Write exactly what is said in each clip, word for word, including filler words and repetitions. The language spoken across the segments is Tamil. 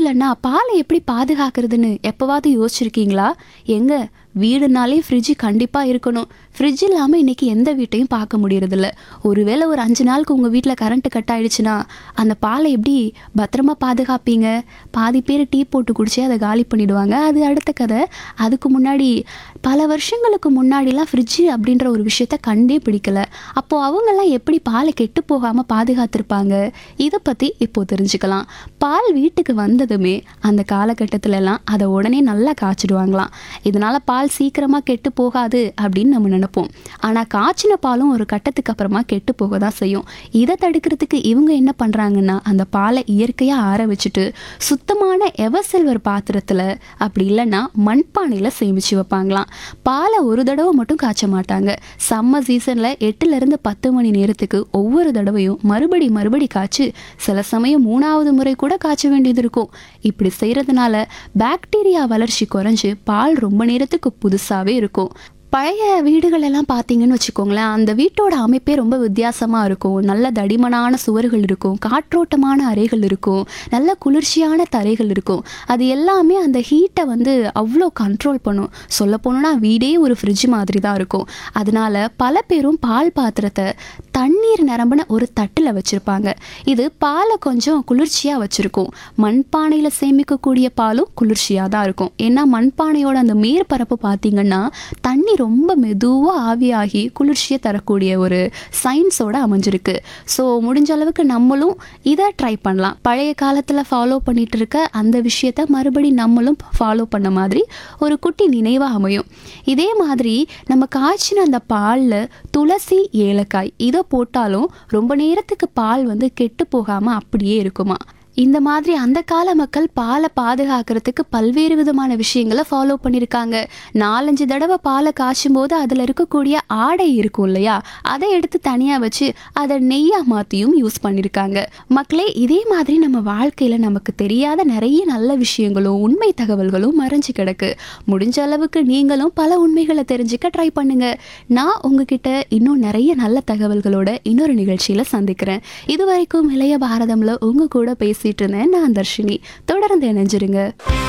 இல்லைன்னா பாலை எப்படி பாதுகாக்கிறதுன்னு எப்போவாவது யோசிச்சிருக்கீங்களா? எங்க வீடுனாலே ஃப்ரிட்ஜு கண்டிப்பாக இருக்கணும். ஃப்ரிட்ஜ் இல்லாமல் இன்றைக்கி எந்த வீட்டையும் பார்க்க முடியறதில்ல. ஒருவேளை ஒரு அஞ்சு நாளுக்கு உங்கள் வீட்டில் கரண்ட்டு கட் ஆகிடுச்சுன்னா அந்த பாலை எப்படி பத்திரமா பாதுகாப்பீங்க? பாதி பேர் டீ போட்டு குடிச்சு அதை காலி பண்ணிவிடுவாங்க. அது அடுத்த கதை. அதுக்கு முன்னாடி பல வருஷங்களுக்கு முன்னாடிலாம் ஃப்ரிட்ஜு அப்படின்ற ஒரு விஷயத்த கண்டே பிடிக்கல. அப்போது அவங்கெல்லாம் எப்படி பாலை கெட்டு போகாமல் பாதுகாத்திருப்பாங்க? இதை பற்றி இப்போது தெரிஞ்சுக்கலாம். பால் வீட்டுக்கு வந்ததுமே அந்த காலகட்டத்திலலாம் அதை உடனே நல்லா காய்ச்சிடுவாங்களாம். இதனால் பால் சீக்கிரமாக கெட்டு போகாது அப்படின்னு நம்ம நினைப்போம். ஆனால் காய்ச்சின பாலும் ஒரு கட்டத்துக்கு அப்புறமா கெட்டு போக தான் செய்யும். இதை தடுக்கிறதுக்கு இவங்க என்ன பண்ணுறாங்கன்னா, அந்த பாலை இயற்கையாக ஆற வச்சுட்டு சுத்தமான எவர்சில்வர் பாத்திரத்தில், அப்படி இல்லைன்னா மண்பானையில் சேமித்து வைப்பாங்களாம். பாலை ஒரு தடவை மட்டும் காய்ச்ச மாட்டாங்க. சம்மர் சீசனில் எட்டுலேருந்து பத்து மணி நேரத்துக்கு ஒவ்வொரு தடவையும் மறுபடி மறுபடி காய்ச்சி சில சமயம் மூணாவது முறை கூட காய்ச்ச வேண்டியது இருக்கும். இப்படி செய்கிறதுனால பாக்டீரியா வளர்ச்சி குறைஞ்சு பால் ரொம்ப நேரத்துக்கு புதுசாகவே இருக்கும். பழைய வீடுகள் எல்லாம் பார்த்தீங்கன்னு வச்சுக்கோங்களேன், அந்த வீட்டோட அமைப்பே ரொம்ப வித்தியாசமாக இருக்கும். நல்ல தடிமனான சுவர்கள் இருக்கும், காற்றோட்டமான அறைகள் இருக்கும், நல்ல குளிர்ச்சியான தரைகள் இருக்கும். அது எல்லாமே அந்த ஹீட்டை வந்து அவ்வளோ கண்ட்ரோல் பண்ணும். சொல்ல போனோன்னா வீடே ஒரு ஃப்ரிட்ஜ் மாதிரி தான் இருக்கும். அதனால பல பேரும் பால் பாத்திரத்தை தண்ணீர் நிரம்பின ஒரு தட்டில் வச்சுருப்பாங்க. இது பாலை கொஞ்சம் குளிர்ச்சியாக வச்சுருக்கும். மண்பானையில் சேமிக்கக்கூடிய பாலும் குளிர்ச்சியாக தான் இருக்கும். ஏன்னா மண்பானையோட அந்த மேற்பரப்பு பார்த்தீங்கன்னா தண்ணி ரொம்ப மெதுவாக ஆவியாகி குளிர்ச்சியை தரக்கூடிய ஒரு சயின்ஸோட அமைஞ்சிருக்கு. ஸோ முடிஞ்ச அளவுக்கு நம்மளும் இதை ட்ரை பண்ணலாம். பழைய காலத்தில் ஃபாலோ பண்ணிட்டு இருக்க அந்த விஷயத்த மறுபடி நம்மளும் ஃபாலோ பண்ண மாதிரி ஒரு குட்டி நினைவாக அமையும். இதே மாதிரி நம்ம காய்ச்சின அந்த பாலில் துளசி, ஏலக்காய் இதை போட்டாலும் ரொம்ப நேரத்துக்கு பால் வந்து கெட்டு போகாமல் அப்படியே இருக்குமா. இந்த மாதிரி அந்த கால மக்கள் பாலை பாதுகாக்கிறதுக்கு பல்வேறு விதமான விஷயங்களை ஃபாலோ பண்ணியிருக்காங்க. நாலஞ்சு தடவை பாலை காய்ச்சும் போது அதில் இருக்கக்கூடிய ஆடை இருக்கும் இல்லையா, அதை எடுத்து தனியாக வச்சு அதை நெய்யாக மாற்றியும் யூஸ் பண்ணியிருக்காங்க. மக்களே, இதே மாதிரி நம்ம வாழ்க்கையில் நமக்கு தெரியாத நிறைய நல்ல விஷயங்களும் உண்மை தகவல்களும் மறைஞ்சு கிடக்கு. முடிஞ்ச அளவுக்கு நீங்களும் பல உண்மைகளை தெரிஞ்சுக்க ட்ரை பண்ணுங்க. நான் உங்ககிட்ட இன்னும் நிறைய நல்ல தகவல்களோட இன்னொரு நிகழ்ச்சியில் சந்திக்கிறேன். இது வரைக்கும் இளைய பாரதம்ல உங்க கூட பேசி இருந்தேன். நான் தர்ஷினி. தொடர்ந்து இணைஞ்சிருங்க.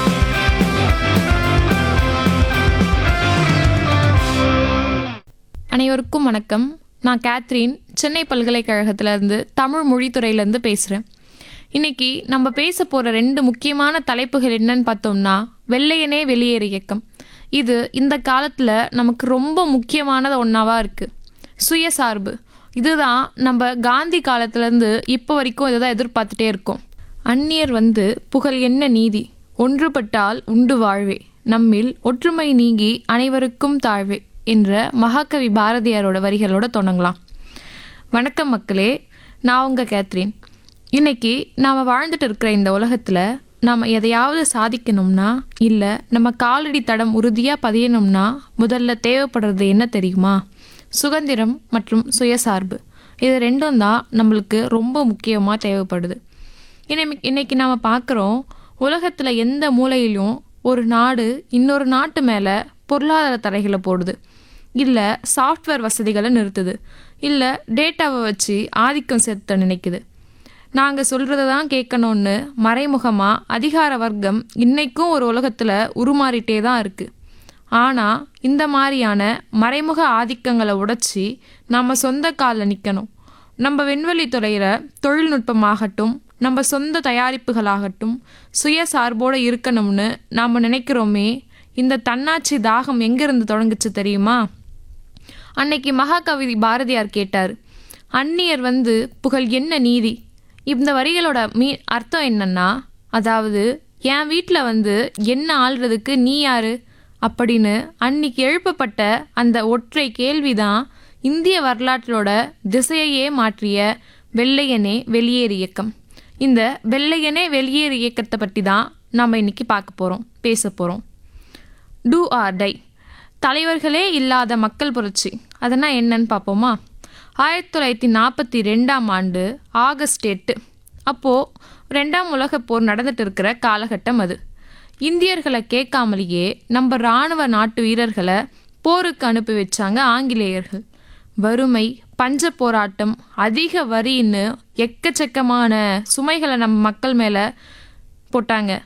அனைவருக்கும் வணக்கம். நான் கேத்ரின், சென்னை பல்கலைக்கழகத்திலேருந்து தமிழ் மொழித்துறையிலேருந்து பேசுகிறேன். இன்னைக்கு நம்ம பேச போகிற ரெண்டு முக்கியமான தலைப்புகள் என்னன்னு பார்த்தோம்னா, வெள்ளையனே வெளியேறு இயக்கம். இது இந்த காலத்தில் நமக்கு ரொம்ப முக்கியமானது ஒன்றாவா இருக்குது. சுயசார்பு, இதுதான் நம்ம காந்தி காலத்துலேருந்து இப்போ வரைக்கும் இதை தான் எதிர்பார்த்துட்டே இருக்கோம். அந்நியர் வந்து புகழ் என்ன நீதி, ஒன்றுபட்டால் உண்டு வாழ்வே, நம்மில் ஒற்றுமை நீங்கி அனைவருக்கும் தாழ்வே என்ற மகாகவி பாரதியாரோட வரிகளோட தொடங்கலாம். வணக்கம் மக்களே, நான் உங்கள் கேத்ரின். இன்னைக்கு நாம் வாழ்ந்துட்டு இருக்கிற இந்த உலகத்தில் நாம் எதையாவது சாதிக்கணும்னா, இல்லை நம்ம காலடி தடம் உறுதியாக பதியணும்னா முதல்ல தேவைப்படுறது என்ன தெரியுமா? சுதந்திரம் மற்றும் சுயசார்பு. இது ரெண்டும் தான் நம்மளுக்கு ரொம்ப முக்கியமாக தேவைப்படுது. இன்னைக்கு இன்னைக்கு நாம் பார்க்குறோம், உலகத்தில் எந்த மூலையிலும் ஒரு நாடு இன்னொரு நாட்டு மேலே பொருளாதார தடைகளை போடுது, இல்லை சாஃப்ட்வேர் வசதிகளை நிறுத்துது, இல்லை டேட்டாவை வச்சு ஆதிக்கம் செலுத்த நினைக்குது. நாங்கள் சொல்கிறத தான் கேட்கணும்னு மறைமுகமாக அதிகார வர்க்கம் இன்றைக்கும் ஒரு உலகத்தில் உருமாறிட்டே தான் இருக்குது. ஆனால் இந்த மாதிரியான மறைமுக ஆதிக்கங்களை உடைச்சி நம்ம சொந்த காலில் நிற்கணும். நம்ம விண்வெளி துறையில் தொழில்நுட்பமாகட்டும், நம்ம சொந்த தயாரிப்புகளாகட்டும் சுயசார்போடு இருக்கணும்னு நாம் நினைக்கிறோமே, இந்த தன்னாட்சி தாகம் எங்கேருந்து தொடங்குச்சு தெரியுமா? அன்னைக்கு மகாகவி பாரதியார் கேட்டார், அந்நியர் வந்து புகழ் என்ன நீதி. இந்த வரிகளோட மீ அர்த்தம் என்னன்னா, அதாவது என் வீட்டில் வந்து என்ன ஆள்றதுக்கு நீ யாரு அப்படின்னு அன்னைக்கு எழுப்பப்பட்ட அந்த ஒற்றை கேள்விதான் இந்திய வரலாற்றோட திசையையே மாற்றிய வெள்ளையனே வெளியேறு இயக்கம். இந்த வெள்ளையனே வெளியேறு இயக்கத்தை பற்றி தான் நாம் இன்னைக்கு பார்க்க போகிறோம், பேச போகிறோம். டூ ஆர் டை, தலைவர்களே இல்லாத மக்கள் புரட்சி. அதனால் என்னன்னு பார்ப்போமா? ஆயிரத்தி தொள்ளாயிரத்தி நாற்பத்தி ரெண்டாம் ஆண்டு ஆகஸ்ட் எட்டு, அப்போது ரெண்டாம் உலகப் போர் நடந்துட்டு இருக்கிற காலகட்டம் அது. இந்தியர்களை கேட்காமலேயே நம்ம இராணுவ நாட்டு வீரர்களை போருக்கு அனுப்பி வச்சாங்க ஆங்கிலேயர்கள். வறுமை, பஞ்ச போராட்டம், அதிக வரின்னு எக்கச்சக்கமான சுமைகளை நம்ம மக்கள் மேலே போட்டாங்க.